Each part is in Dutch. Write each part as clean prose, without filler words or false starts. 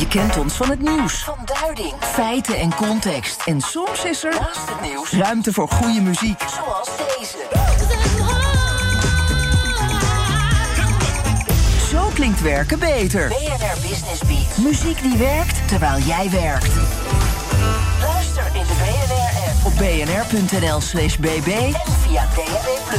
kent ons van het nieuws, van duiding, feiten en context. En soms is er, naast het nieuws, ruimte voor goede muziek. Zoals deze. Zo klinkt werken beter. BNR Business Beat. Muziek die werkt terwijl jij werkt. Luister in de BNR-app op bnr.nl/bb en via DAB+.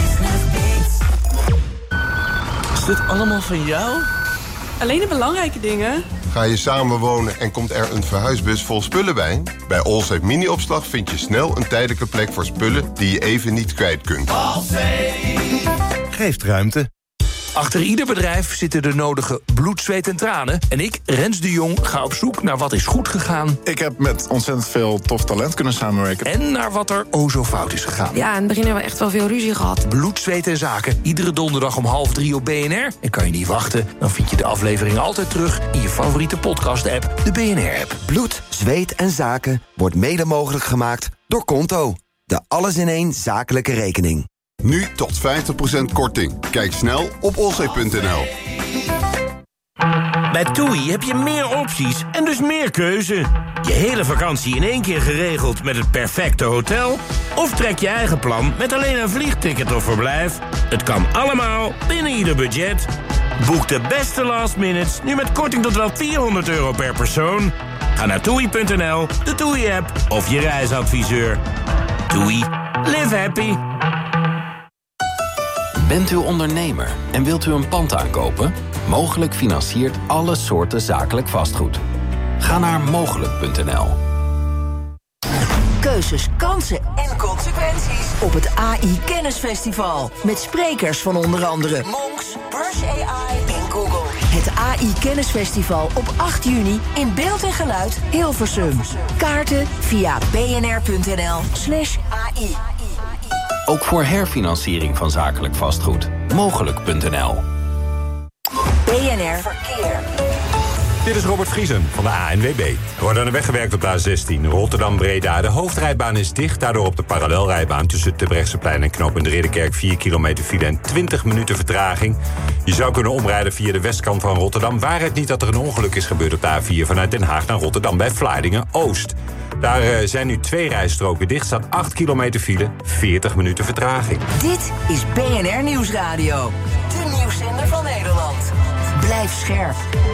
Is dit allemaal van jou? Alleen de belangrijke dingen. Ga je samenwonen en komt er een verhuisbus vol spullen bij? Bij Allsafe Mini-opslag vind je snel een tijdelijke plek voor spullen die je even niet kwijt kunt. Allsafe geeft ruimte. Achter ieder bedrijf zitten de nodige bloed, zweet en tranen. En ik, Rens de Jong, ga op zoek naar wat is goed gegaan. Ik heb met ontzettend veel tof talent kunnen samenwerken. En naar wat er zo fout is gegaan. Ja, in het begin hebben we echt wel veel ruzie gehad. Bloed, zweet en zaken. Iedere donderdag om 2:30 op BNR. En kan je niet wachten, dan vind je de aflevering altijd terug in je favoriete podcast-app, de BNR-app. Bloed, zweet en zaken wordt mede mogelijk gemaakt door Konto. De alles-in-één zakelijke rekening. Nu tot 50% korting. Kijk snel op allsafe.nl. Bij TUI heb je meer opties en dus meer keuze. Je hele vakantie in één keer geregeld met het perfecte hotel? Of trek je eigen plan met alleen een vliegticket of verblijf? Het kan allemaal binnen ieder budget. Boek de beste last minutes nu met korting tot wel €400 per persoon. Ga naar TUI.nl, de TUI-app of je reisadviseur. TUI. Live happy. Bent u ondernemer en wilt u een pand aankopen? Mogelijk financiert alle soorten zakelijk vastgoed. Ga naar mogelijk.nl. Keuzes, kansen en consequenties op het AI Kennisfestival. Met sprekers van onder andere Monks, Burs AI en Google. Het AI Kennisfestival op 8 juni in beeld en geluid Hilversum. Kaarten via bnr.nl/AI. Ook voor herfinanciering van zakelijk vastgoed. Mogelijk.nl. BNR Verkeer. Dit is Robert Vriesen van de ANWB. Er wordt aan de weg gewerkt op de A16 Rotterdam-Breda. De hoofdrijbaan is dicht, daardoor op de parallelrijbaan tussen Terbrechtseplein en Knoop in de Ridderkerk 4 kilometer file en 20 minuten vertraging. Je zou kunnen omrijden via de westkant van Rotterdam. Waar het niet dat er een ongeluk is gebeurd op de A4 vanuit Den Haag naar Rotterdam bij Vlaardingen-Oost. Daar zijn nu 2 rijstroken dicht, staat 8 kilometer file, 40 minuten vertraging. Dit is BNR Nieuwsradio, de nieuwszender van Nederland. Blijf scherp.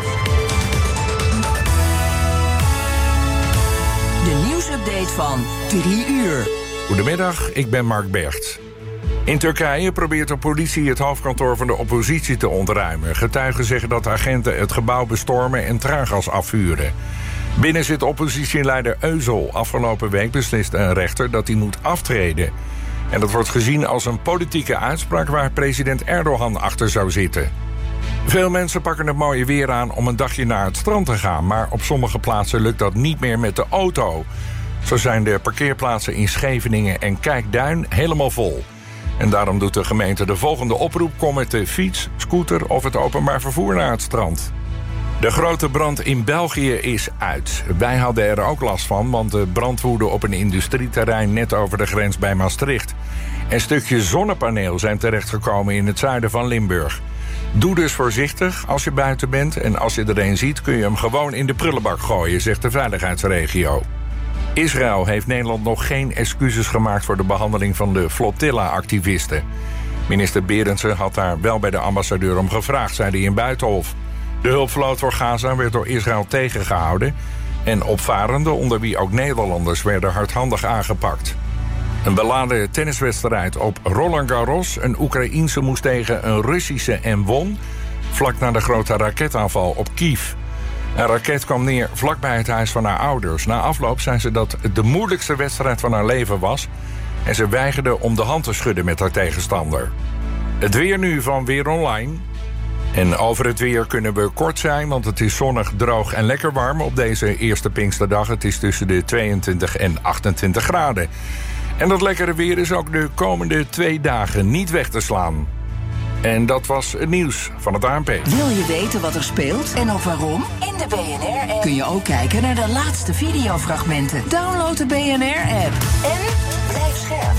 De nieuwsupdate van 3 uur. Goedemiddag, ik ben Mark Bergt. In Turkije probeert de politie het hoofdkantoor van de oppositie te ontruimen. Getuigen zeggen dat agenten het gebouw bestormen en traangas afvuren. Binnen zit oppositieleider Özal. Afgelopen week besliste een rechter dat hij moet aftreden. En dat wordt gezien als een politieke uitspraak waar president Erdogan achter zou zitten. Veel mensen pakken het mooie weer aan om een dagje naar het strand te gaan. Maar op sommige plaatsen lukt dat niet meer met de auto. Zo zijn de parkeerplaatsen in Scheveningen en Kijkduin helemaal vol. En daarom doet de gemeente de volgende oproep: kom met de fiets, scooter of het openbaar vervoer naar het strand. De grote brand in België is uit. Wij hadden er ook last van, want de brand woedde op een industrieterrein net over de grens bij Maastricht. En stukjes zonnepaneel zijn terechtgekomen in het zuiden van Limburg. Doe dus voorzichtig als je buiten bent en als je er een ziet kun je hem gewoon in de prullenbak gooien, zegt de veiligheidsregio. Israël heeft Nederland nog geen excuses gemaakt voor de behandeling van de flotilla-activisten. Minister Berendsen had daar wel bij de ambassadeur om gevraagd, zei hij in Buitenhof. De hulpvloot voor Gaza werd door Israël tegengehouden en opvarenden, onder wie ook Nederlanders, werden hardhandig aangepakt. Een beladen tenniswedstrijd op Roland Garros. Een Oekraïense moest tegen een Russische en won, vlak na de grote raketaanval op Kiev. Een raket kwam neer vlakbij het huis van haar ouders. Na afloop zei ze dat het de moeilijkste wedstrijd van haar leven was en ze weigerde om de hand te schudden met haar tegenstander. Het weer nu van Weer Online. En over het weer kunnen we kort zijn, want het is zonnig, droog en lekker warm op deze eerste Pinksterdag. Het is tussen de 22 en 28 graden. En dat lekkere weer is ook de komende 2 dagen niet weg te slaan. En dat was het nieuws van het ANP. Wil je weten wat er speelt en ook waarom? In de BNR-app kun je ook kijken naar de laatste videofragmenten. Download de BNR-app en blijf scherp.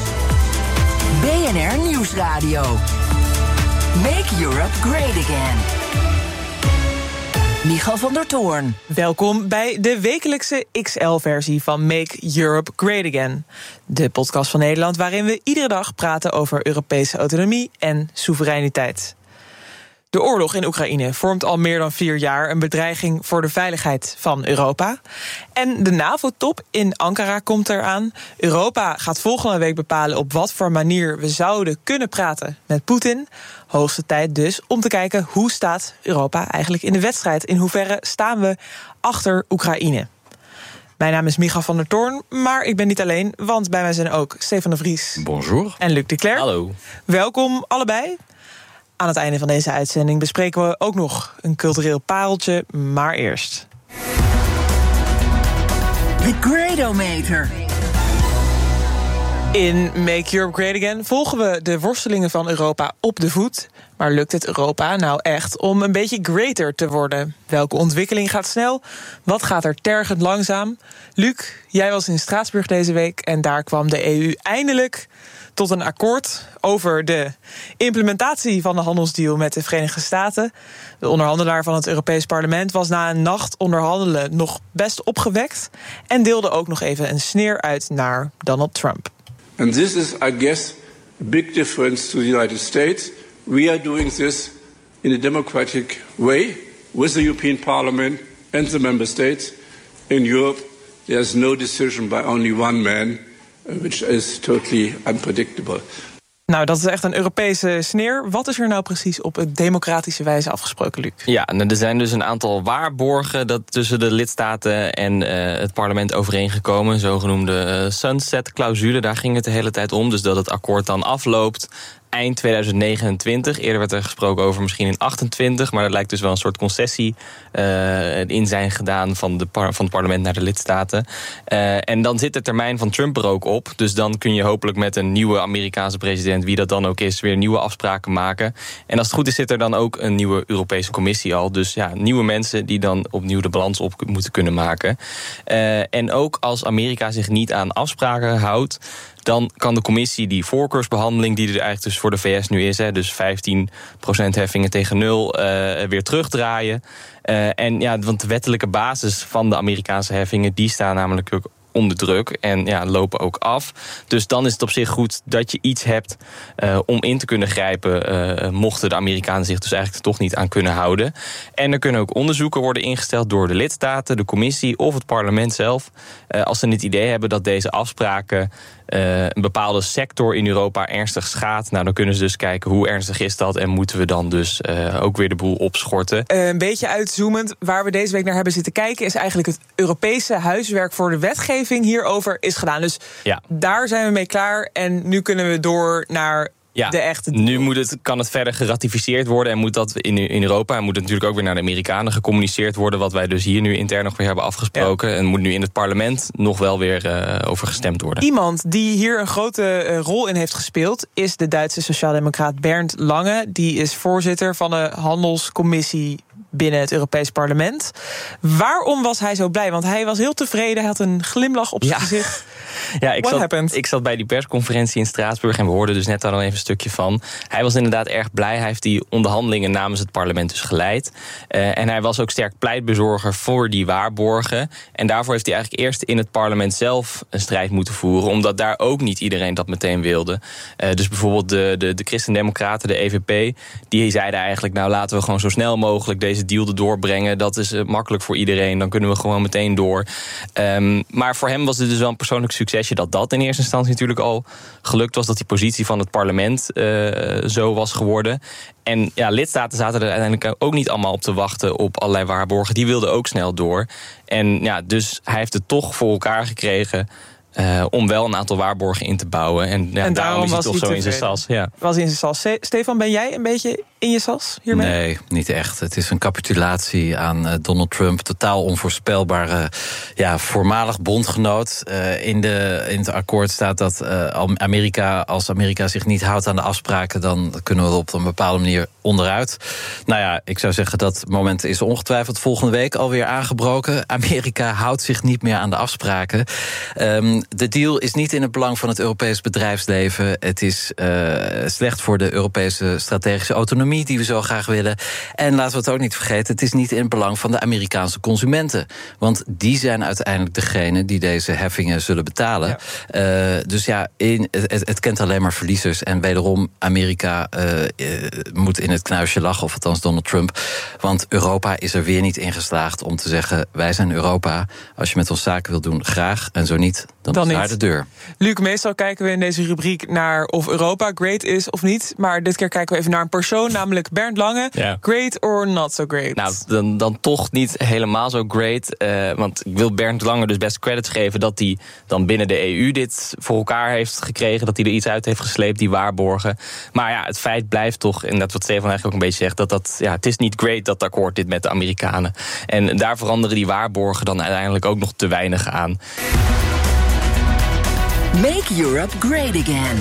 BNR Nieuwsradio. Make Europe great again. Michal van der Toorn. Welkom bij de wekelijkse XL-versie van Make Europe Great Again. De podcast van Nederland waarin we iedere dag praten over Europese autonomie en soevereiniteit. De oorlog in Oekraïne vormt al meer dan 4 jaar een bedreiging voor de veiligheid van Europa. En de NAVO-top in Ankara komt eraan. Europa gaat volgende week bepalen op wat voor manier we zouden kunnen praten met Poetin. Hoogste tijd dus om te kijken hoe staat Europa eigenlijk in de wedstrijd. In hoeverre staan we achter Oekraïne? Mijn naam is Michal van der Toorn, maar ik ben niet alleen, want bij mij zijn ook Stefan de Vries. Bonjour. En Luc de Clercq. Hallo. Welkom allebei. Aan het einde van deze uitzending bespreken we ook nog een cultureel pareltje, maar eerst. De Gradometer. In Make Europe Great Again volgen we de worstelingen van Europa op de voet. Maar lukt het Europa nou echt om een beetje greater te worden? Welke ontwikkeling gaat snel? Wat gaat er tergend langzaam? Luc, jij was in Straatsburg deze week en daar kwam de EU eindelijk tot een akkoord over de implementatie van de handelsdeal met de Verenigde Staten. De onderhandelaar van het Europees Parlement was na een nacht onderhandelen nog best opgewekt en deelde ook nog even een sneer uit naar Donald Trump. And this is, I guess, a big difference to the United States. We are doing this in a democratic way with the European Parliament and the member states. In Europe, there's no decision by only one man, which is totally unpredictable. Nou, dat is echt een Europese sneer. Wat is er nou precies op een democratische wijze afgesproken, Luc? Ja, er zijn dus een aantal waarborgen dat tussen de lidstaten en het parlement overeengekomen. Zogenoemde sunset-clausule, daar ging het de hele tijd om. Dus dat het akkoord dan afloopt eind 2029. Eerder werd er gesproken over misschien in 28, maar er lijkt dus wel een soort concessie in zijn gedaan van het parlement naar de lidstaten. En dan zit de termijn van Trump er ook op. Dus dan kun je hopelijk met een nieuwe Amerikaanse president, wie dat dan ook is, weer nieuwe afspraken maken. En als het goed is, zit er dan ook een nieuwe Europese Commissie al. Dus ja, nieuwe mensen die dan opnieuw de balans op moeten kunnen maken. En ook als Amerika zich niet aan afspraken houdt, dan kan de commissie die voorkeursbehandeling die er eigenlijk dus voor de VS nu is, dus 15% heffingen tegen 0, weer terugdraaien. En ja, want de wettelijke basis van de Amerikaanse heffingen, die staan namelijk ook onder druk en ja, lopen ook af. Dus dan is het op zich goed dat je iets hebt om in te kunnen grijpen, mochten de Amerikanen zich dus eigenlijk toch niet aan kunnen houden. En er kunnen ook onderzoeken worden ingesteld door de lidstaten, de commissie of het parlement zelf, als ze het idee hebben dat deze afspraken een bepaalde sector in Europa ernstig schaadt. Nou, dan kunnen ze dus kijken hoe ernstig is dat en moeten we dan dus ook weer de boel opschorten. Een beetje uitzoomend, waar we deze week naar hebben zitten kijken, is eigenlijk het Europese huiswerk voor de wetgeving hierover is gedaan. Dus ja, daar zijn we mee klaar en nu kunnen we door naar de echte deal. Nu kan het verder geratificeerd worden en moet dat in Europa en moet het natuurlijk ook weer naar de Amerikanen gecommuniceerd worden, wat wij dus hier nu intern nog weer hebben afgesproken. Ja. En moet nu in het parlement nog wel weer over gestemd worden. Iemand die hier een grote rol in heeft gespeeld is de Duitse sociaaldemocraat Bernd Lange. Die is voorzitter van de handelscommissie binnen het Europees Parlement. Waarom was hij zo blij? Want hij was heel tevreden, hij had een glimlach op zijn gezicht. Ja, ik zat bij die persconferentie in Straatsburg en we hoorden dus net daar al even een stukje van. Hij was inderdaad erg blij. Hij heeft die onderhandelingen namens het parlement dus geleid. En hij was ook sterk pleitbezorger voor die waarborgen. En daarvoor heeft hij eigenlijk eerst in het parlement zelf een strijd moeten voeren, omdat daar ook niet iedereen dat meteen wilde. Dus bijvoorbeeld de Christen-Democraten, de EVP, die zeiden eigenlijk, nou laten we gewoon zo snel mogelijk deze deal erdoor brengen. Dat is makkelijk voor iedereen, dan kunnen we gewoon meteen door. Maar voor hem was het dus wel een persoonlijk succesje dat in eerste instantie natuurlijk al gelukt was, dat die positie van het parlement zo was geworden. En ja, lidstaten zaten er uiteindelijk ook niet allemaal op te wachten op allerlei waarborgen. Die wilden ook snel door. En ja, dus hij heeft het toch voor elkaar gekregen om wel een aantal waarborgen in te bouwen. En daarom is hij toch zo in zijn sas. Ja. Was in zijn sas. Stefan, ben jij een beetje in je sas hiermee? Nee, niet echt. Het is een capitulatie aan Donald Trump. Totaal onvoorspelbare voormalig bondgenoot. In het akkoord staat dat als Amerika zich niet houdt aan de afspraken, dan kunnen we op een bepaalde manier onderuit. Nou ja, ik zou zeggen dat moment is ongetwijfeld volgende week alweer aangebroken. Amerika houdt zich niet meer aan de afspraken. De deal is niet in het belang van het Europees bedrijfsleven. Het is slecht voor de Europese strategische autonomie. economie die we zo graag willen. En laten we het ook niet vergeten, het is niet in het belang van de Amerikaanse consumenten. Want die zijn uiteindelijk degene die deze heffingen zullen betalen. Ja. Dus ja, het kent alleen maar verliezers. En wederom, Amerika moet in het knuisje lachen, of althans Donald Trump. Want Europa is er weer niet in geslaagd om te zeggen, wij zijn Europa. Als je met ons zaken wilt doen, graag. En zo niet, dan is daar de deur. Luc, meestal kijken we in deze rubriek naar of Europa great is of niet. Maar dit keer kijken we even naar een persoon, namelijk Bernd Lange. Ja. Great or not so great? Nou, dan toch niet helemaal zo great. Want ik wil Bernd Lange dus best credits geven dat hij dan binnen de EU dit voor elkaar heeft gekregen. Dat hij er iets uit heeft gesleept, die waarborgen. Maar ja, het feit blijft toch, en dat wat Stefan eigenlijk ook een beetje zegt, dat het is niet great, dat akkoord dit met de Amerikanen. En daar veranderen die waarborgen dan uiteindelijk ook nog te weinig aan. Make Europe great again.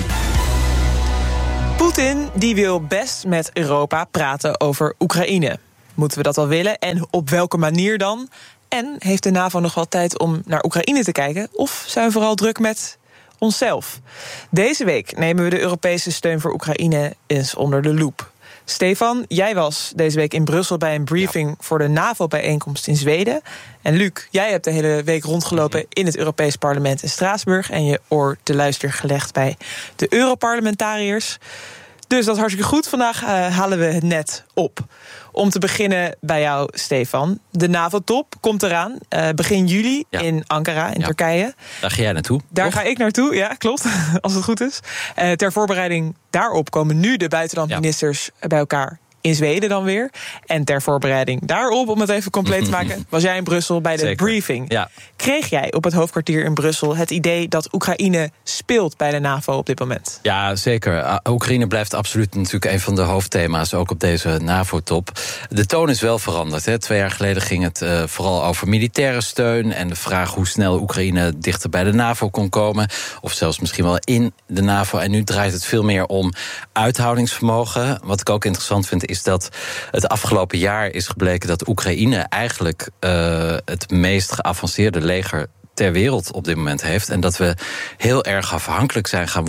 Poetin die wil best met Europa praten over Oekraïne. Moeten we dat wel willen en op welke manier dan? En heeft de NAVO nog wel tijd om naar Oekraïne te kijken? Of zijn we vooral druk met onszelf? Deze week nemen we de Europese steun voor Oekraïne eens onder de loep. Stefan, jij was deze week in Brussel bij een briefing voor de NAVO-bijeenkomst in Zweden. En Luc, jij hebt de hele week rondgelopen in het Europees Parlement in Straatsburg en je oor te luisteren gelegd bij de Europarlementariërs. Dus dat is hartstikke goed. Vandaag halen we het net op. Om te beginnen bij jou, Stefan. De NAVO-top komt eraan. Begin juli in Ankara, in Turkije. Daar ga jij naartoe. Daar ga ik naartoe, ja, klopt. Als het goed is. Ter voorbereiding daarop komen nu de buitenlandministers bij elkaar in Zweden dan weer. En ter voorbereiding daarop, om het even compleet te maken, was jij in Brussel bij de briefing. Ja. Kreeg jij op het hoofdkwartier in Brussel het idee dat Oekraïne speelt bij de NAVO op dit moment? Ja, zeker. Oekraïne blijft absoluut natuurlijk een van de hoofdthema's, ook op deze NAVO-top. De toon is wel veranderd. Hè. 2 jaar geleden ging het vooral over militaire steun en de vraag hoe snel Oekraïne dichter bij de NAVO kon komen, of zelfs misschien wel in de NAVO. En nu draait het veel meer om uithoudingsvermogen. Wat ik ook interessant vind, is dat het afgelopen jaar is gebleken dat Oekraïne eigenlijk het meest geavanceerde leger ter wereld op dit moment heeft. En dat we heel erg afhankelijk zijn gaan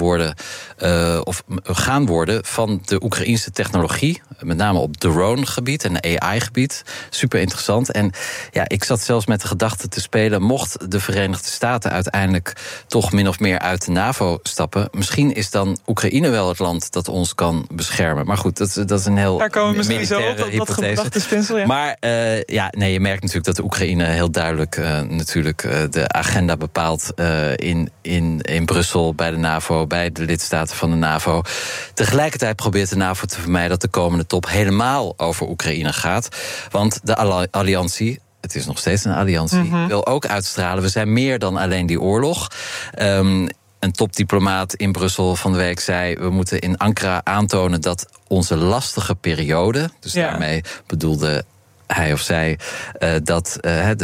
worden van de Oekraïnse technologie. Met name op drone-gebied en AI-gebied. Super interessant. En ja, ik zat zelfs met de gedachte te spelen, mocht de Verenigde Staten uiteindelijk toch min of meer uit de NAVO stappen, misschien is dan Oekraïne wel het land dat ons kan beschermen. Maar goed, dat is een heel daar komen we misschien zo op, dat gedachtespinsel. Ja. Maar je merkt natuurlijk dat de Oekraïne heel duidelijk de agenda bepaalt in Brussel, bij de NAVO, bij de lidstaten van de NAVO. Tegelijkertijd probeert de NAVO te vermijden dat de komende top helemaal over Oekraïne gaat. Want de alliantie, het is nog steeds een alliantie, wil ook uitstralen, we zijn meer dan alleen die oorlog. Een topdiplomaat in Brussel van de week zei, we moeten in Ankara aantonen dat onze lastige periode, dus daarmee bedoelde hij of zij dat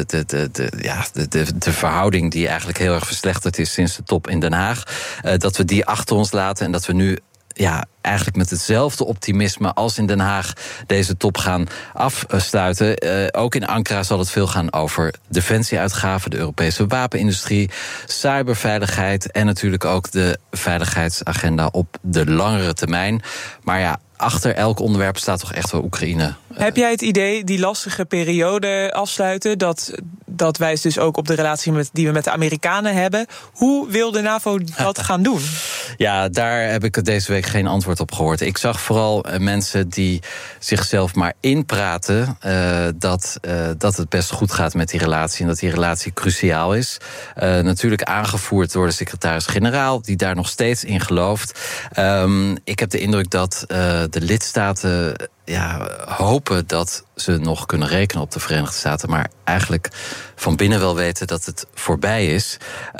de verhouding die eigenlijk heel erg verslechterd is sinds de top in Den Haag, dat we die achter ons laten en dat we nu eigenlijk met hetzelfde optimisme als in Den Haag deze top gaan afsluiten. Ook in Ankara zal het veel gaan over defensieuitgaven, de Europese wapenindustrie, cyberveiligheid en natuurlijk ook de veiligheidsagenda op de langere termijn. Maar ja, achter elk onderwerp staat toch echt wel Oekraïne. Heb jij het idee, die lastige periode afsluiten, dat wijst dus ook op de relatie die we met de Amerikanen hebben. Hoe wil de NAVO dat gaan doen? Ja, daar heb ik deze week geen antwoord op gehoord. Ik zag vooral mensen die zichzelf maar inpraten dat het best goed gaat met die relatie en dat die relatie cruciaal is. Natuurlijk aangevoerd door de secretaris-generaal, die daar nog steeds in gelooft. Ik heb de indruk dat de lidstaten hopen dat ze nog kunnen rekenen op de Verenigde Staten, maar eigenlijk van binnen wel weten dat het voorbij is.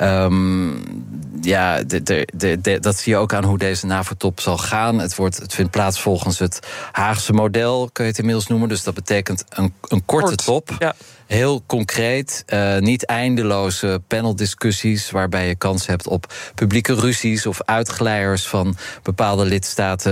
Dat zie je ook aan hoe deze NAVO-top zal gaan. Het vindt plaats volgens het Haagse model, kun je het inmiddels noemen. Dus dat betekent een korte top. Ja. Heel concreet, niet eindeloze paneldiscussies waarbij je kans hebt op publieke ruzies of uitglijers van bepaalde lidstaten.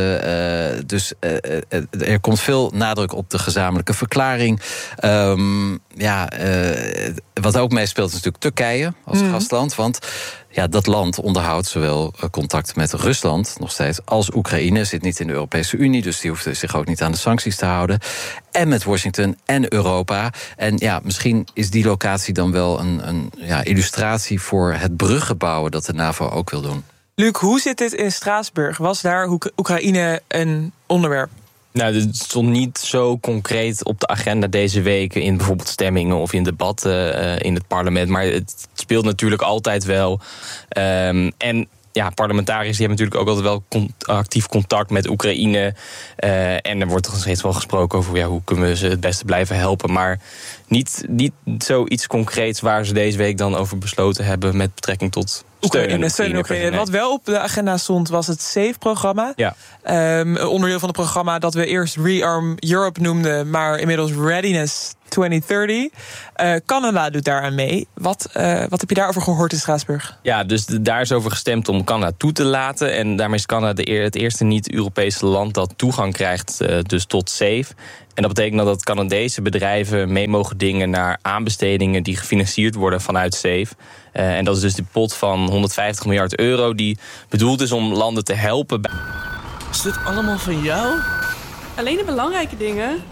Er komt veel nadruk op de gezamenlijke verklaring. Wat ook meespeelt is natuurlijk Turkije als gastland. Want dat land onderhoudt zowel contact met Rusland nog steeds als Oekraïne. Zit niet in de Europese Unie, dus die hoeft zich ook niet aan de sancties te houden. En met Washington en Europa. En misschien is die locatie dan wel een illustratie voor het bruggenbouwen dat de NAVO ook wil doen. Luc, hoe zit dit in Straatsburg? Was daar Oekraïne een onderwerp? Nou, het stond niet zo concreet op de agenda deze week in bijvoorbeeld stemmingen of in debatten in het parlement. Maar het speelt natuurlijk altijd wel. En parlementariërs die hebben natuurlijk ook altijd wel actief contact met Oekraïne. En er wordt nog steeds wel gesproken over hoe kunnen we ze het beste blijven helpen. Maar niet zoiets concreets waar ze deze week dan over besloten hebben met betrekking tot Oekraïne. Wat wel op de agenda stond was het SAFE-programma. Ja. Een onderdeel van het programma dat we eerst Rearm Europe noemden, maar inmiddels Readiness 2030. Canada doet daaraan mee. Wat heb je daarover gehoord in Straatsburg? Ja, dus daar is over gestemd om Canada toe te laten. En daarmee is Canada het eerste niet-Europese land dat toegang krijgt dus tot SAFE. En dat betekent dat Canadese bedrijven mee mogen dingen naar aanbestedingen die gefinancierd worden vanuit SAFE. En dat is dus de pot van 150 miljard euro die bedoeld is om landen te helpen. Is dit allemaal van jou? Alleen de belangrijke dingen.